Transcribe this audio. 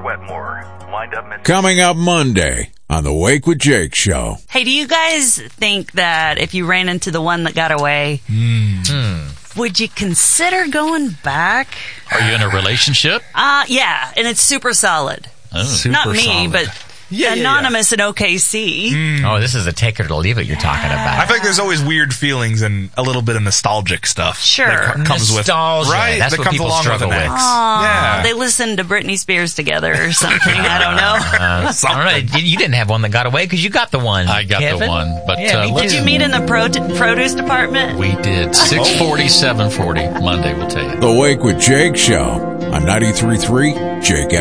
Wetmore. Wind up mental. Coming up Monday on the Wake with Jake show. Hey, do you guys think that if you ran into the one that got away, would you consider going back? Are you in a relationship? Yeah, and it's super solid. Not me, but Anonymous in OKC. Oh, this is a take it or leave it you're talking about. I feel like there's always weird feelings and a little bit of nostalgic stuff. Sure. That comes Nostalgia. with, right? That's that what comes people along struggle with. with. Yeah. They listened to Britney Spears together or something. I don't know. All right, you didn't have one that got away because you got the one. I got Kevin. the one. But Did you meet in the produce department? We did. 640, 740. Monday, we'll tell you. The Wake with Jake show on 93.3 Jake